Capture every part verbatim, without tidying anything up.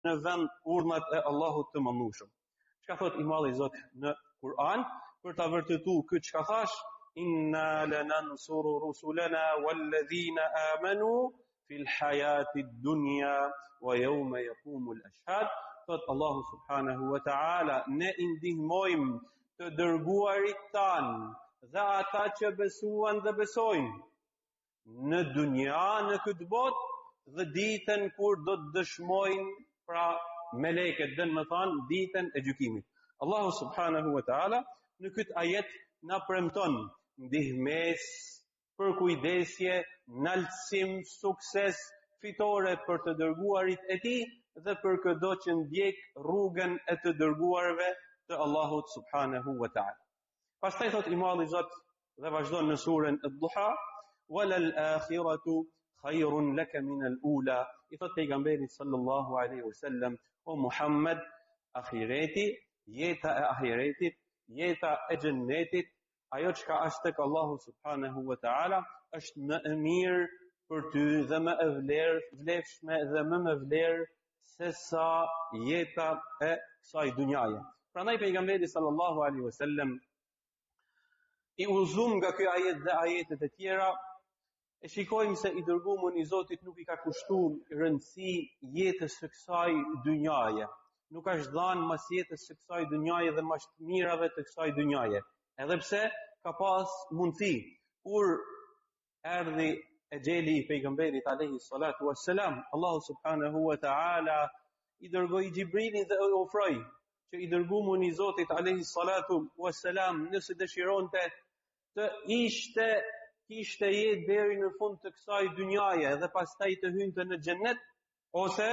në vend urdhnat e Allahut të Mëndueshëm. Çka thot i Malli Zot në Kur'an për ta vërtetuar këtë çka thash, inna lanansuru rusulana walladhina amanu fil hayati dunya wa yawma yaqumul ashhad. Thot Allahu subhanahu wa ta'ala, ne i ndihmojmë të dërguarit tan dhe ata që besuan dhe besojnë në dunja, në këtë botë, dhe ditën kur do të dëshmojnë pra meleket, dhe më thanë ditën e gjykimit. Allahu subhanahu wa ta'ala në këtë ajet na premton ndihmes, përkujdesje, naltësim, sukses, fitore për të dërguarit e tij dhe për çdo që ndjek rrugën e të dërguarve të Allahut subhanahu wa ta'ala. Pastaj thot i Malli Zot dhe vazhdon në surën Ad-Duha, walal akhiratu khayrun laka min al-ula. I thot pejgamberi sallallahu alaihi wasallam, o Muhammed, ahireti, jeta e ahiretit, jeta e xhennetit, ajo çka është tek Allahu subhanahu wa ta'ala, është më e mirë për ty dhe më e vlerë, vlefshme dhe më me vlerë se sa jeta e kësaj dunjaje. Prandaj pejgamberi sallallahu alaihi wasallam i uzum nga ky ajet dhe ajetet e tjera, e shikojmë se i dërguar i Zotit nuk i ka kushtuar rëndësi jetës së kësaj dunjaje. Nuk ka dhënë mas jetës së kësaj dunjaje dhe mas të mirave të kësaj dunjaje. Edhe pse ka pas mundësi, kur erdhi e gjeli i pejgamberit alayhi salatu wassalam, Allahu subhanahu wa ta'ala i dërgoi Xhibrilin dhe i ofroi që i dërguar i Zotit alayhi salatu wassalam, nëse dëshironte të ishte kishte jetë deri në fund të kësaj dunjaje dhe pastaj të hynte në xhennet, ose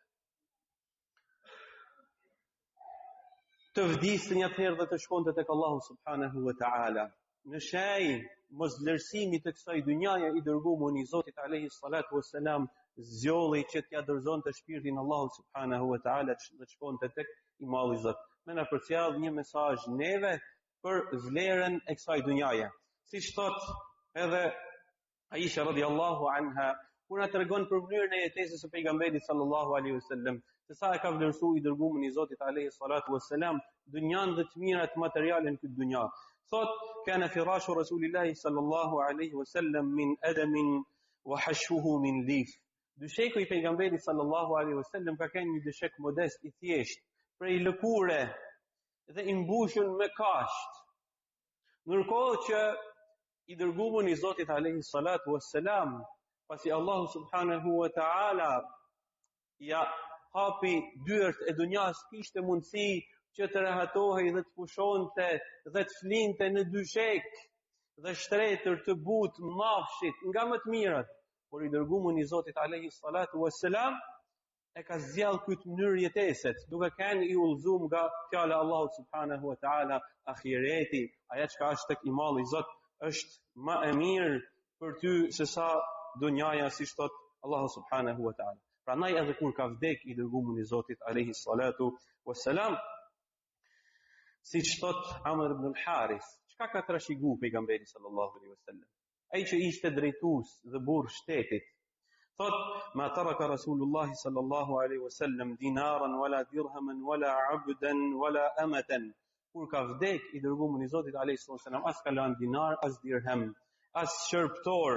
të vdiste një herë dhe të shkonte tek Allahu subhanahu wa ta'ala. Në shenjë mosvlerësimit të kësaj dunjaje, i dërguar i Zotit alayhi salatu wassalam zgjolli që t'ia dorëzonte shpirtin Allahu subhanahu wa ta'ala dhe të shkonte tek i Malli Zot. Me na përcjell një mesazh neve për vlerën e kësaj dunjaje. Siç thot edhe Aisha radhiyallahu anha, kur na tregon për mënyrën e jetesës së pejgamberit sallallahu alaihi wasallam, se sa e ka vlerësuar i dërguar i Zotit alayhi salatu wassalam dunjan dhe të mirat materiale në këtë dunja. Thot, kana firashu rasulillahi sallallahu alaihi wasallam min adamin wa hashwuhu min lif. Dysheku i pejgamberit sallallahu alaihi wasallam ka qenë një dyshek modest i thjesht, prej lëkure dhe i mbushur me kasht. Ndërkohë që i dërguar i Zotit alayhi salatu wassalam, pasi Allahu subhanahu wa ta'ala ja hapi dyert e dunjas, kishte mundësi që të rehatohej dhe të pushonte dhe të flinte në dyshek dhe shtretër të butë mafshit nga më të mirat, por i dërguar i Zotit alayhi salatu wassalam e ka zgjallë këtë mënyrë jeteset, duke qenë i udhëzuar nga fjala e Allahut subhanahu wa ta'ala, ahireti, ajo që është tek i Malli Zot, është më e mirë për ty se sa dunjaja, siç thot Allahu subhanahu wa ta'ala. Prandaj edhe kur ka vdek i dërguar i Zotit alayhi salatu wassalam, siç thot Amr ibn al-Harith, çka ka trashëguar pejgamberi sallallahu alaihi wasallam, ai që ishte drejtues dhe burr shtetit, thot ma taraka Rasulullah sallallahu alaihi wasallam dinaran wala dirhaman wala abdan wala amatan. Kur ka vdek i dërguar i Zotit alayhi salatu wassalam, as ka lënë dinar, as dirham, as shërbëtor,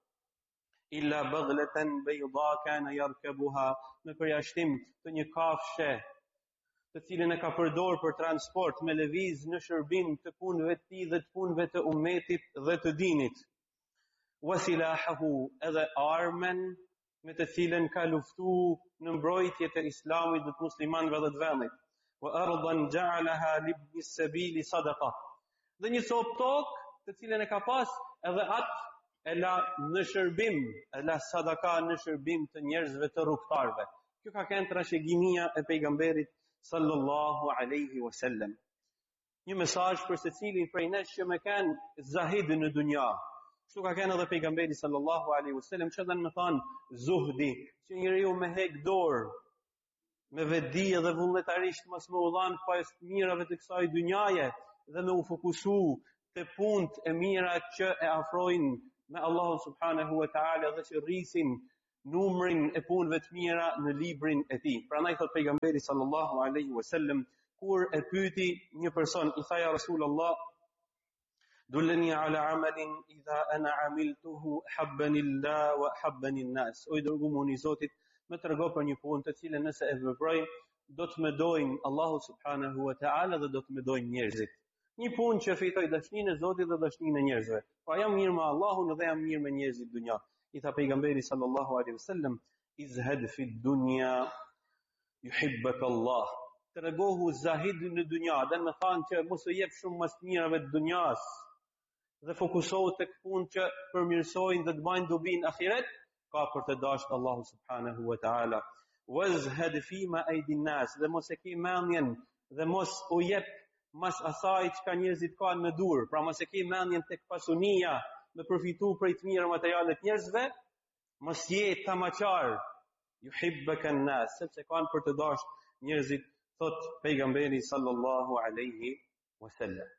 illa baghlatan bayda kana yarkabuha, me përjashtim të një kafshë të cilën e ka përdor për transport, me lëviz në shërbim të punëve të tij dhe të punëve të ummetit dhe të dinit. Wasilahahu, edhe armen me të cilën ka luftuar në mbrojtje të islamit dhe të muslimanëve dhe të vendit. Wa ardan ja'alaha libni sabili sadaqa, dhe një copë tokë të cilën e ka pas, edhe atë e la në shërbim, e la sadaka në shërbim të njerëzve të rrugtarve. Kjo ka qenë trashëgimia e pejgamberit sallallahu alaihi wasallam. Një mesazh për secilin prej nesh që më kanë zahid në dunja. Kështu ka qenë edhe pejgamberi sallallahu alaihi wasallam, që dhan më thon zuhdi, që njeriu me hek dorë, me vetdi dhe vullnetarisht mos më udhan pas mirave të kësaj dunjaje dhe me u fokusu te punët e mira që e afrojnë me Allahu subhanahu wa ta'ala dhe që rrisin numrin e punëve të mira në librin e tij. Prandaj thot pejgamberi sallallahu alaihi wasallam, kur e pyeti një person, i tha ja Rasulullah, dulleni ala amalin idha ana amiltuhu habbani Allah wa habbani an-nas. O i dërguari i Zotit, më trego për një punë të cilën nëse e veproj do të më dojnë Allahu subhanahu wa ta'ala dhe do të më dojnë njerëzit. Një punë që fitoj dashninë e Zotit dhe dashninë e njerëzve. Pa jam mirë me Allahun dhe jam mirë me njerëzit në dunja. I tha pejgamberi sallallahu alaihi wasallam, izhad fi dunya yuhibbaka Allah. Tregohu zahid në dunja, dhe më thanë që mos u jep shumë mas mirave të dunjas dhe fokusohu tek punë që përmirësojnë dhe të bajnë dobi në ahiret, ka për të dashur Allahu subhanahu wa ta'ala. Wazhad fi ma aydin nas, dhe mos e ke mendjen dhe mos u jep mas asaj çka njerëzit kanë në dur, pra mos e ke mendjen tek pasunia, me përfitu prej të mira materiale të njerëzve, mos je tamaqar, yuhibbaka an-nas, sepse kanë për të dashur njerëzit, thot pejgamberi sallallahu alaihi wasallam.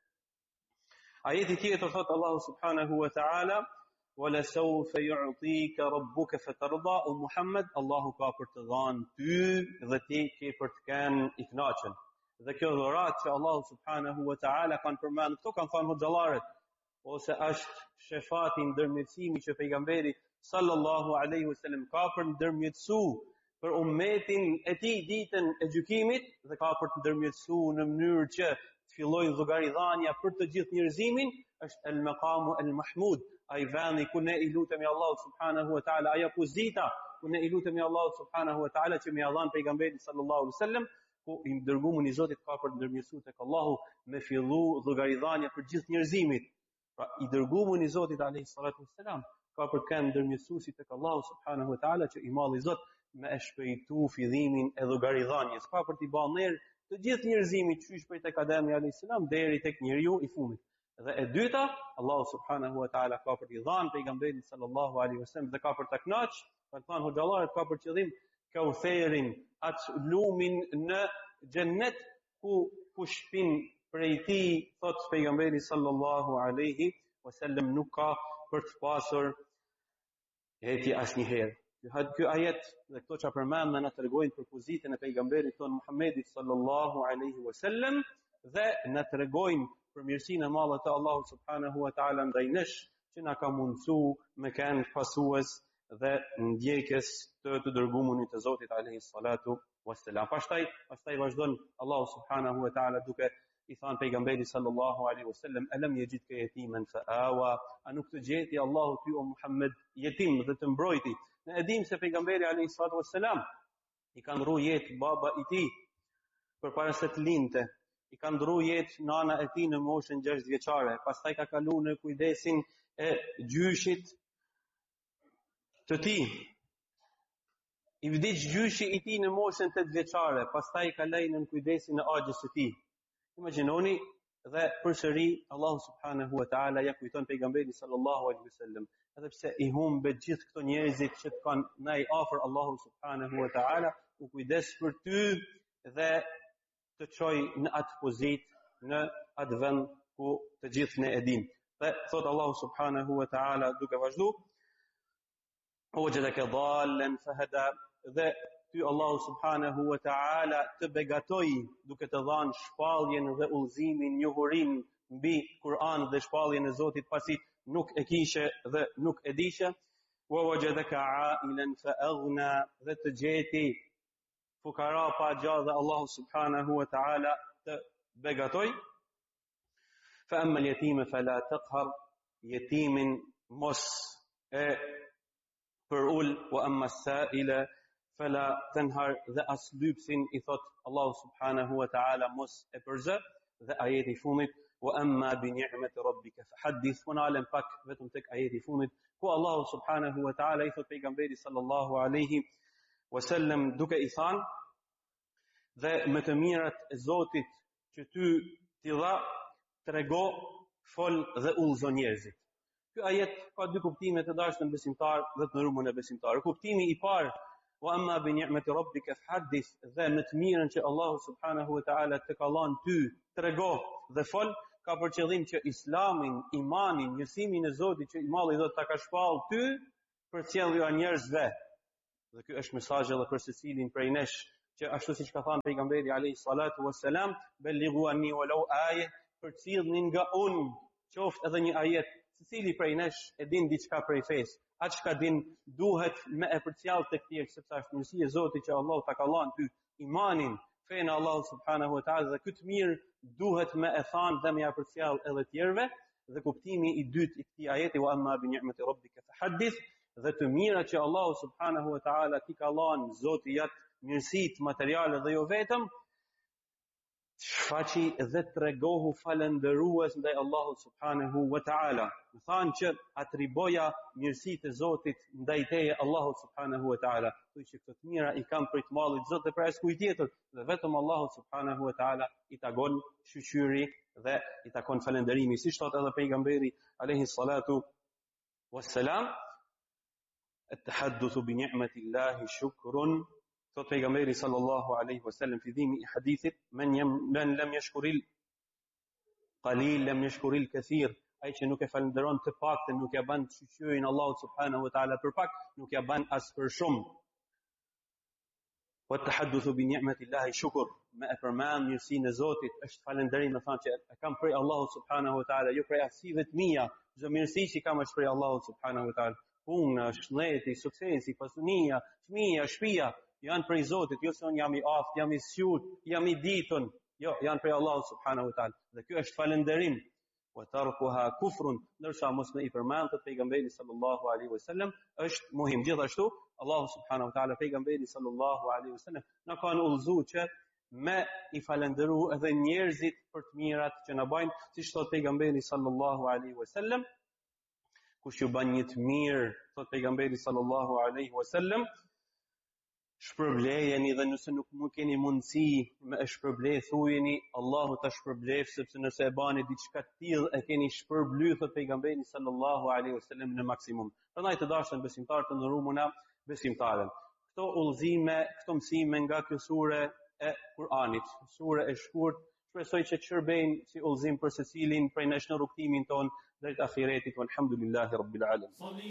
Ajeti tjetër thot Allahu subhanahu wa ta'ala, wala sawfa yu'tika rabbuka fatarda, o Muhammed, Allahu ka për të dhënë ty dhe ti ke për të kenë i kënaqur. Dhe kjo dhurat që Allahu subhanahu wa ta'ala kanë përmendur, këto kanë thënë hoxhallarët, ose është shefati ndërmjetësimi që pejgamberi sallallahu alaihi wasallam ka për ndërmjetësu për ummetin e tij ditën e gjykimit dhe ka për të ndërmjetësu në mënyrë që të fillojë llogaridhania për të gjithë njerëzimin, është el-maqamu el-mahmud, ai vani ku ne i lutemi Allahu subhanahu wa ta'ala, ajo pozita ku ne i lutemi Allahu subhanahu wa ta'ala që më ia dhan pejgamberi sallallahu alaihi wasallam, ku i dërguari i Zotit ka për të ndërmjetësuar tek Allahu me fillu llogaridhania për gjithë njerëzimit. Pra i dërguari i Zotit alayhi salatu wassalam ka për të kanë ndërmjetësuesi tek Allahu subhanahu wa ta'ala që i malli Zot me e shpejtu fillimin e llogaridhanies, ka për t'i bërë ner të gjithë njerëzimit qysh prej tek Ademi alayhi salam deri tek njeriu i fundit. Dhe e dyta, Allahu subhanahu wa ta'ala ka për t'i dhënë pejgamberit sallallahu alaihi wasallam dhe ka për ta kënaq, kanë thënë hoxhallarët, ka për qëllim kautherin, atë lumin në xhennet ku pushpin prej tij, thot pejgamberi sallallahu alaihi wasallam, nuk ka për të pasur heti asnjëherë. Ky ajet dhe këto që përmendëm na tregojnë për pozitën e pejgamberit ton Muhammedit sallallahu alaihi wasallam dhe na tregojnë për mirësinë e madhe të Allahut subhanahu wa ta'ala ndaj nesh, që na ka mundsuar me kanë pasues dhe ndjekës të të dërguarit të Zotit alayhi salatu wassalam. Pastaj, pastaj vazhdon Allahu subhanahu wa ta'ala duke i thënë pejgamberit sallallahu alaihi wasallam, alam yajidka yatiman fa'awa, a nuk të gjeti Allahu ty o Muhammed jetim dhe të mbrojti. Ne e dim se pejgamberi alayhi salatu wassalam i ka ndruar jetë baba i tij përpara se të lindte, i ka ndruar jetë nana e tij në moshën gjashtë vjeçare, pastaj ka kaluar në kujdesin e gjyshit të tij. I vdiq gjyshi i tij në moshën tetë vjeçare, pastaj ka lënë në kujdesin e axhës së tij. Imagjinoni, dhe përsëri Allahu subhanahu wa ta'ala ja kujton pejgamberit sallallahu alaihi wasallam, edhe pse i humbe gjithë këto njerëzit që të kanë ndaj afër Allahu subhanahu wa ta'ala, u kujdes për ty dhe të çoj në atë pozitë, në atë vend ku të gjithë ne e dim. Dhe thot Allahu subhanahu wa ta'ala duke vazhduar, wajadaka dhallan fahada, dhe ty Allahu subhanahu wa ta'ala të begatoj duke të dhanë shpalljen dhe udhëzimin, njohurinë mbi Kur'an dhe shpalljen e Zotit pasi nuk e kishe dhe nuk e dishe. Wa wajadaka a'ilan fa'aghna, dhe të gjeti fukara pa gjallë dhe Allahu subhanahu wa ta'ala të begatoj. Fa amma al-yatima fala taqhar, yetimin mos e për ul, wa amma as-sa'ila fala tanhar, dhe as lypsin i thot Allahu subhanahu wa ta'ala mos e përzë. Dhe ajeti i fundit, wa amma bi ni'mati rabbika fahaddith, wa na'lam pak vetëm tek ajeti i fundit ku Allahu subhanahu wa ta'ala i thot pejgamberit sallallahu alaihi wasallam duke i thënë, dhe me të mirat e Zotit që ty t'i dha, trego, fol dhe udhëzo njerëzit. Ky ajet ka dy kuptime të dashur në besimtar dhe të nërumën e besimtar. Kuptimi i parë, wa amma bi ni'mati rabbika fahaddith, dhe me të mirën që Allahu subhanahu wa ta'ala të ka dhënë ty, trego dhe fol, ka për qëllim që islamin, imanin, njësimin e Zotit që i malli do ta ka shpall ty për sjellja e njerëzve. Dhe ky është mesazhi edhe për secilin prej nesh, që ashtu siç ka thënë pejgamberi alayhi salatu wassalam, bellighu anni walau aye, përcjellni nga unë, qoftë edhe një ajet. Secili prej nesh e din diçka prej fesë. Atë çka din duhet me e përcjell tek tjerë, sepse është mirësi e Zotit që Allahu ta ka dhënë ty imanin, fenë Allahu subhanahu wa taala, dhe këtë mirë duhet me e thanë dhe me ja përcjell edhe tjerëve. Dhe kuptimi i dytë i këtij ajeti, wa amma bi ni'mati rabbika fahaddith, dhe të mira që Allahu subhanahu wa taala ti ka dhënë, Zoti jat mirësitë materiale dhe jo vetëm, shfaqi dhe tregohu falëndërues ndaj Allahut subhanahu wa taala. Më thanë që atriboja mirësitë e Zotit ndaj teje Allahut subhanahu wa taala. Thuaj që këto të mira i kam prej të mallit Zot dhe prej askujt tjetër, dhe vetëm Allahut subhanahu wa taala i tagon shqyqyri dhe i takon falënderimi, siç thot edhe pejgamberi alayhi salatu wassalam, at-tahaddathu bi ni'matillahi shukrun. Thot pejgamberi sallallahu alaihi wasallam fillimi i hadithit, men men lam yashkuril qalil lam yashkuril kathir, ai që nuk e falenderon të paktën, nuk ja bën shqyqyrin Allahut subhanahu wa taala për pak, nuk ja bën as për shumë. Wa tahaddathu bi ni'matillahi shukr, me e përmend mirësinë e Zotit është falënderim, me thënë që e kam prej Allahut subhanahu wa taala, jo prej aksive të mia, çdo mirësi që kam është prej Allahut subhanahu wa taala. Puna, shneti, suksesi, pasunia, fëmia, shtëpia janë prej Zotit, jo se unë jam i aftë, jam i sjut, jam i ditun, jo, janë prej Allahut subhanahu wa taala. Dhe ky është falënderim. Wa tarkuha kufrun, ndërsa mos me i përmend të pejgamberi sallallahu alaihi wasallam është muhim. Gjithashtu Allahu subhanahu wa taala, pejgamberi sallallahu alaihi wasallam na ka udhëzuar që me i falënderu edhe njerëzit për të mirat që na bajnë, siç thot pejgamberi sallallahu alaihi wasallam, kush ju bën një të mirë, thot pejgamberi sallallahu alaihi wasallam, shpërblejeni, dhe nëse nuk më keni mundësi me e shpërblej, thujeni Allahu ta shpërblef, sepse nëse e bani diçka të tillë e keni shpërbly, thot pejgamberi sallallahu alaihi wasallam, në maksimum. Prandaj të dashur besimtarë të ndërruara, besimtarën, këto udhëzime, këto mësime nga kjo sure e Kur'anit, sure e shkurt, shpresoj që të shërbejnë si udhëzim për secilin prej nesh në rrugtimin ton drejt ahiretit. Walhamdulillahi rabbil alamin.